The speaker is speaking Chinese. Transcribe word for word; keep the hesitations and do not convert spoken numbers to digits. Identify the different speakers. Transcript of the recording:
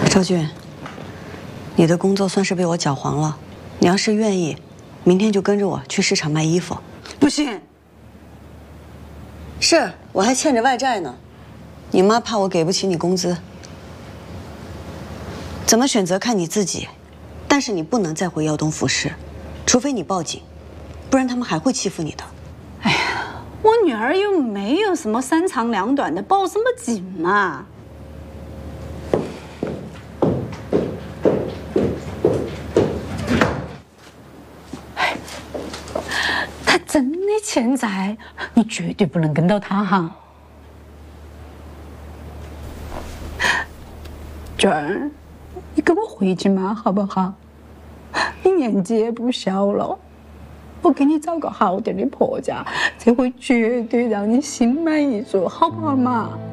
Speaker 1: 赵俊，你的工作算是被我搅黄了。你要是愿意，明天就跟着我去市场卖衣服。
Speaker 2: 不行。
Speaker 1: 是，我还欠着外债呢。你妈怕我给不起你工资。怎么选择看你自己，但是你不能再回耀东服饰，除非你报警，不然他们还会欺负你的。
Speaker 2: 哎呀，我女儿又没有什么三长两短的，报什么警嘛？哎，他真的欠债，你绝对不能跟到他哈。娟儿，你跟我回去嘛，好不好？你年纪也不小了，我给你找个好点的婆家，这回绝对让你心满意足，好不好嘛？